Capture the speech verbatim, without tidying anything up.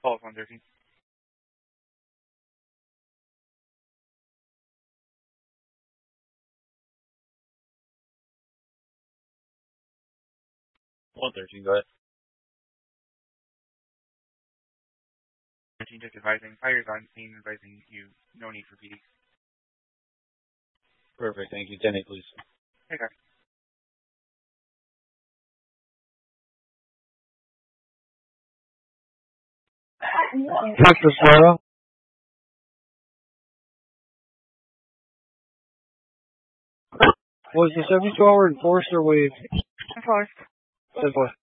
Call one thirteen. one thirteen, go ahead. thirteen, just advising. Fires on scene, advising you no need for P D. Perfect, thank you. ten eight, please. Hey, guys. Texas Florida. Was the seventy-two hour enforced or waived? Enforced. Enforced.